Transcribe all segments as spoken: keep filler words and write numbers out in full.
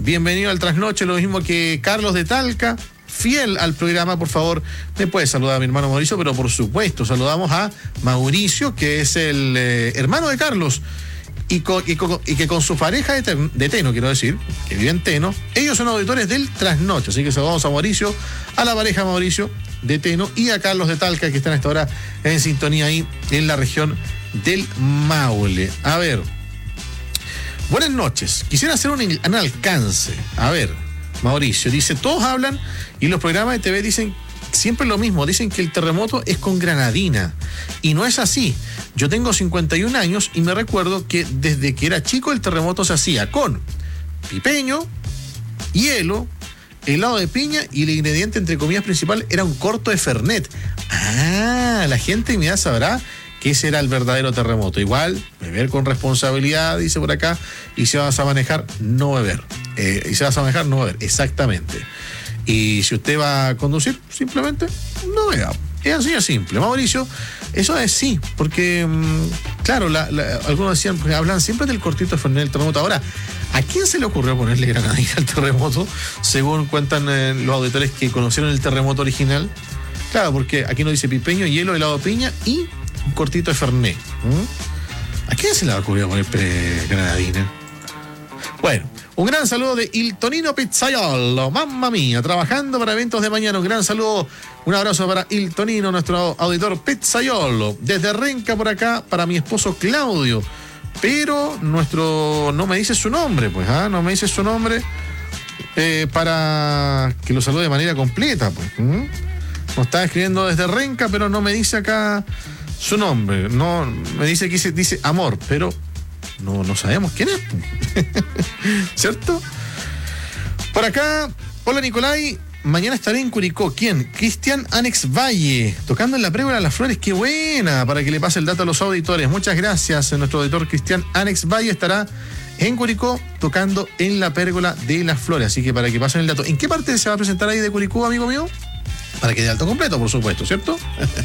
bienvenido al Trasnoche, lo mismo que Carlos de Talca, fiel al programa. Por favor, me puede saludar a mi hermano Mauricio, pero por supuesto, saludamos a Mauricio, que es el eh, hermano de Carlos, y, con, y, con, y que con su pareja de, ten, de Teno, quiero decir, que vive en Teno, ellos son auditores del Trasnoche, así que saludamos a Mauricio, a la pareja Mauricio de Teno y a Carlos de Talca, que están a esta hora en sintonía ahí en la región del Maule. A ver, buenas noches, quisiera hacer un, un alcance. A ver, Mauricio dice, todos hablan y los programas de T V dicen siempre lo mismo, dicen que el terremoto es con granadina, y no es así. Yo tengo cincuenta y un años y me recuerdo que desde que era chico el terremoto se hacía con pipeño, hielo, helado de piña, y el ingrediente entre comillas principal era un corto de Fernet. Ah, la gente en mi edad sabrá que ese era el verdadero terremoto. Igual, beber con responsabilidad, dice por acá, y si vas a manejar, no beber. Eh, y si vas a manejar, no beber, exactamente. Y si usted va a conducir, simplemente no beba. Es así de simple. Mauricio, eso es sí, porque, claro, la, la, algunos decían, pues, hablan siempre del cortito de Fernet del terremoto. Ahora, ¿a quién se le ocurrió ponerle granadina al terremoto? Según cuentan eh, los auditores que conocieron el terremoto original. Claro, porque aquí nos dice pipeño, hielo, helado de piña y un cortito de Fernet. ¿Mm? ¿A quién se le ha ocurrido poner eh, granadina? Bueno, un gran saludo de Il Tonino Pizzaiolo, mamma mía, trabajando para eventos de mañana. Un gran saludo, un abrazo para Il Tonino, nuestro auditor Pizzaiolo. Desde Renca por acá, para mi esposo Claudio. Pero nuestro, no me dice su nombre, pues, ¿ah? No me dice su nombre eh, para que lo salude de manera completa, pues. ¿Mm? Nos está escribiendo desde Renca, pero no me dice acá su nombre. No, me dice que dice, dice amor, pero no, no sabemos quién es. ¿Cierto? Por acá, hola Nicolai, mañana estaré en Curicó. ¿Quién? Cristian Anex Valle, tocando en la Pérgola Las Flores. ¡Qué buena! Para que le pase el dato a los auditores. Muchas gracias. Nuestro auditor Cristian Anex Valle estará en Curicó tocando en la Pérgola de Las Flores. Así que para que pasen el dato. ¿En qué parte se va a presentar ahí de Curicó, amigo mío? Para que dé alto completo, por supuesto, ¿cierto?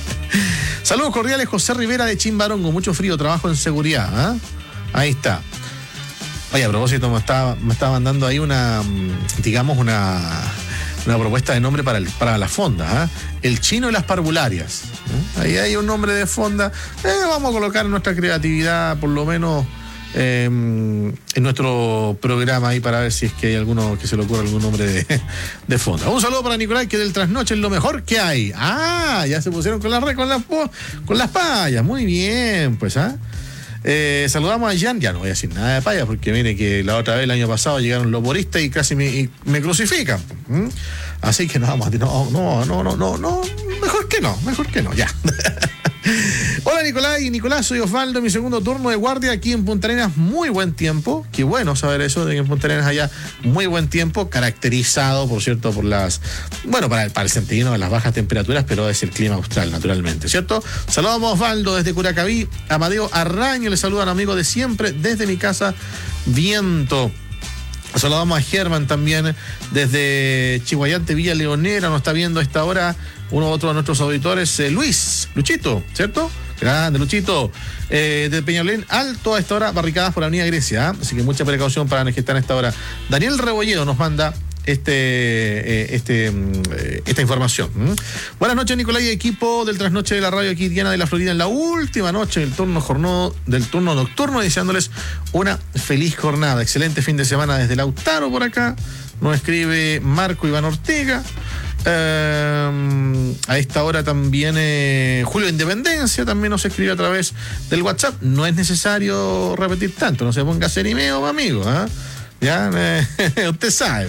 Saludos cordiales, José Rivera de Chimbarongo. Mucho frío, trabajo en seguridad. ¿Eh? Ahí está. Oye, a propósito, me estaba, me estaba mandando ahí una, digamos, una, una propuesta de nombre para, el, para la fonda. ¿Eh? El chino y las parvularias. ¿Eh? Ahí hay un nombre de fonda. Eh, vamos a colocar nuestra creatividad, por lo menos, eh, en nuestro programa ahí, para ver si es que hay alguno que se le ocurra algún nombre de, de fonda. Un saludo para Nicolás, que del Trasnoche es lo mejor que hay. Ah, ya se pusieron con las con las con las payas. Muy bien, pues, ¿ah? Eh, saludamos a Jan, ya no voy a decir nada de payas, porque mire que la otra vez, el año pasado, llegaron los boristas y casi me, y me crucifican. ¿Mm? Así que no, vamos a no, no, no, no, no, no, mejor que no, mejor que no, ya. Hola Nicolás y Nicolás, soy Osvaldo, mi segundo turno de guardia aquí en Punta Arenas, muy buen tiempo, qué bueno saber eso, de que en Punta Arenas haya muy buen tiempo, caracterizado, por cierto, por las, bueno, para el, para el sentimiento de las bajas temperaturas, pero es el clima austral, naturalmente, ¿cierto? Saludamos a Osvaldo desde Curacaví, Amadeo Arraño, le saludan amigos de siempre, desde mi casa, Viento. Saludamos a Germán también desde Chihuayante, Villa Leonera, nos está viendo a esta hora uno u otro de nuestros auditores, eh, Luis, Luchito, ¿cierto? Grande, Luchito. Eh, de Peñalolén Alto, a esta hora, barricadas por la Avenida Grecia, ¿eh? Así que mucha precaución para los que están a esta hora. Daniel Rebolledo nos manda este, eh, este, eh, esta información. ¿Mm? Buenas noches, Nicolás y equipo del Trasnoche de la Radio aquí, Diana de la Florida, en la última noche del turno, jornado, del turno nocturno, deseándoles una feliz jornada. Excelente fin de semana desde Lautaro por acá. Nos escribe Marco Iván Ortega. Uh, a esta hora también eh, Julio Independencia también nos escribe a través del WhatsApp. No es necesario repetir tanto, no se ponga cerimeo, amigo, ¿eh? Ya, eh, usted sabe.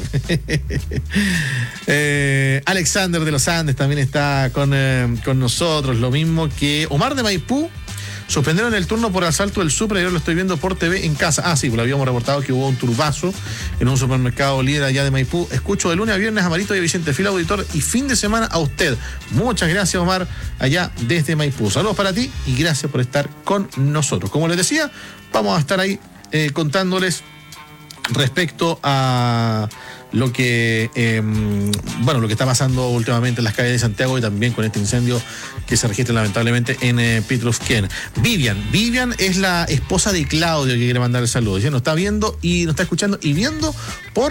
eh, Alexander de los Andes también está con, eh, con nosotros, lo mismo que Omar de Maipú. Suspendieron el turno por asalto del Supra y ahora lo estoy viendo por T V en casa. Ah, sí, pues lo habíamos reportado que hubo un turbazo en un supermercado líder allá de Maipú. Escucho de lunes a viernes a Marito y a Vicente Fila, auditor, y fin de semana a usted. Muchas gracias, Omar, allá desde Maipú. Saludos para ti y gracias por estar con nosotros. Como les decía, vamos a estar ahí eh, contándoles respecto a lo que eh, bueno, lo que está pasando últimamente en las calles de Santiago y también con este incendio que se registra lamentablemente en eh, Pitrufquén. Vivian, Vivian es la esposa de Claudio que quiere mandar el saludo. Ya nos está viendo y nos está escuchando y viendo por